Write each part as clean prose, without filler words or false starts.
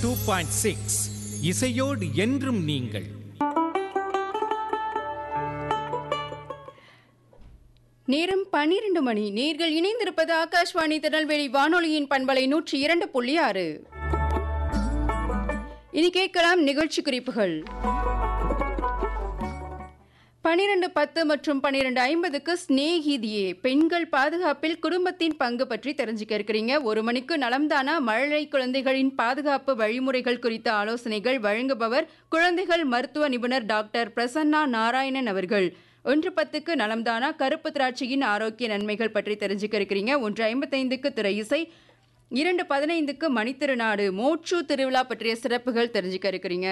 2.6 இசையோடு என்றும் நீங்கள். நேரம் 12 மணி. நேர்கள் இணைந்திருப்பது ஆகாஷ்வாணி திருநெல்வேலி வானொலியின் பண்பலை 102.6. இனி கேட்கலாம் நிகழ்ச்சி குறிப்புகள். 12:10 மற்றும் 12:50க்கு ஸ்நேகிதியே பெண்கள் பாதுகாப்பில் குடும்பத்தின் பங்கு பற்றி தெரிஞ்சுக்க இருக்கிறீங்க. 1 மணிக்கு நலம்தானா மழலை குழந்தைகளின் பாதுகாப்பு வழிமுறைகள் குறித்த ஆலோசனைகள் வழங்குபவர் குழந்தைகள் மருத்துவ நிபுணர் டாக்டர் பிரசன்னா நாராயணன் அவர்கள். 1:10க்கு நலம்தானா கருப்பு திராட்சையின் ஆரோக்கிய நன்மைகள் பற்றி தெரிஞ்சுக்க இருக்கிறீங்க. 1:55க்கு திரை இசை. 2:15க்கு மணித்திருநாடு மோட்சு திருவிழா பற்றிய சிறப்புகள் தெரிஞ்சுக்க இருக்கிறீங்க.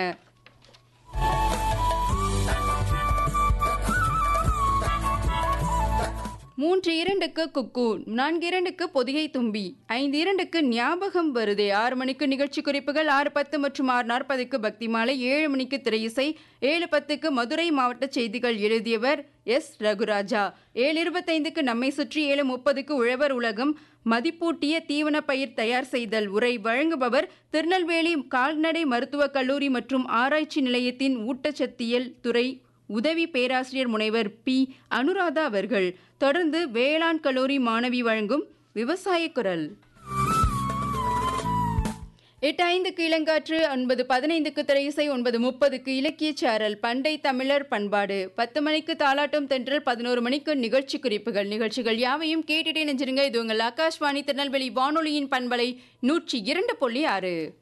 3:02க்கு குக்கு, 4:02க்கு பொதிகை தும்பி, 5:02க்கு ஞாபகம் வருதே, 6 மணிக்கு நிகழ்ச்சி குறிப்புகள், 6:10 மற்றும் 6:40க்கு பக்தி மாலை, 7 மணிக்கு திரை இசை, 7:10க்கு மதுரை மாவட்ட செய்திகள் எழுதியவர் எஸ் ரகுராஜா, 7:25க்கு நம்மை சுற்றி, 7:30க்கு உழவர் உலகம் மதிப்பூட்டிய தீவன பயிர் தயார் செய்தல் உரை வழங்குபவர் திருநெல்வேலி கால்நடை மருத்துவக் கல்லூரி மற்றும் ஆராய்ச்சி நிலையத்தின் ஊட்டச்சத்தியல் துறை உதவி பேராசிரியர் முனைவர் பி அனுராதா அவர்கள். தொடர்ந்து வேளாண் கல்லூரி மாணவி வழங்கும் விவசாய குரல். 8:05க்கு இளங்காற்று, 9:15க்கு திரை இசை, 9:30க்கு இலக்கிய சாரல் பண்டை தமிழர் பண்பாடு, 10 மணிக்கு தாலாட்டும் தென்றல், 11 மணிக்கு நிகழ்ச்சி குறிப்புகள். நிகழ்ச்சிகள் யாவையும் கேட்டுட்டே நெஞ்சிருங்க. இது உங்கள் ஆகாஷ்வாணி திருநெல்வேலி வானொலியின் பண்பலை 102.6.